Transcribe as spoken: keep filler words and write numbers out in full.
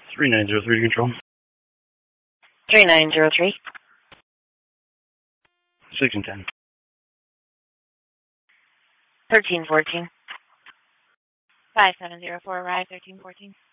three nine zero three to control. three nine zero three. six and ten. thirteen fourteen. five seven zero four, arrive thirteen fourteen.